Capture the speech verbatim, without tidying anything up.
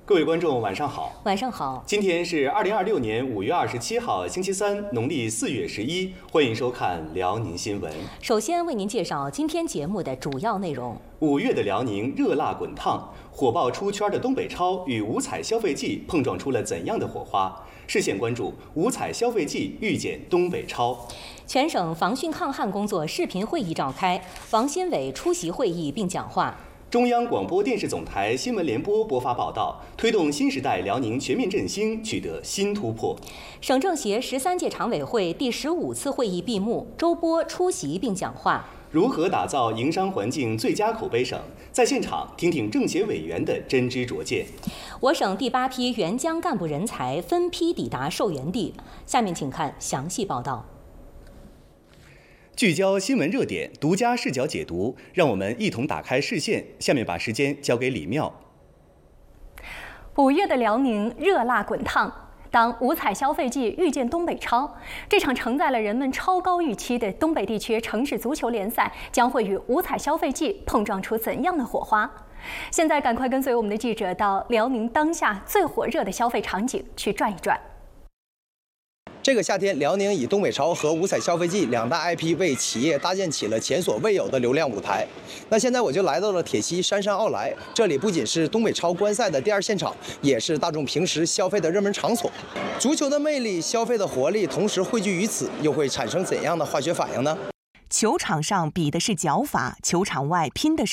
各位观众，晚上好。 晚上好。 今天是二零二六年五月二十七号，星期三，农历四月十一。欢迎收看辽宁新闻。 首先为您介绍今天节目的主要内容。 五月的辽宁热辣滚烫，火爆出圈的东北超与五彩消费季碰撞出了怎样的火花？视线关注五彩消费季遇见东北超。 全省防汛抗旱工作视频会议召开，王新伟出席会议并讲话。 中央广播电视总台新闻联播播发报道，推动新时代辽宁全面振兴取得新突破。 省政协十三届常委会第十五次会议闭幕，周波出席并讲话。 如何打造营商环境最佳口碑省？在现场听听政协委员的真知灼见。 我省第八批援疆干部人才分批抵达受援地，下面请看详细报道。 聚焦新闻热点，独家视角解读，让我们一同打开视线。下面把时间交给李妙。 五月的辽宁热辣滚烫，当五彩消费季遇见东北超，这场承载了人们超高预期的东北地区城市足球联赛将会与五彩消费季碰撞出怎样的火花？现在赶快跟随我们的记者到辽宁当下最火热的消费场景去转一转。 这个夏天，辽宁以东北超和五彩消费季两大 I P 为企业搭建起了前所未有的流量舞台。那现在我就来到了铁西杉杉奥莱，这里不仅是东北超观赛的第二现场，也是大众平时消费的热门场所。足球的魅力、消费的活力同时汇聚于此，又会产生怎样的化学反应呢？ 球场上比的是脚法，球场外拼的是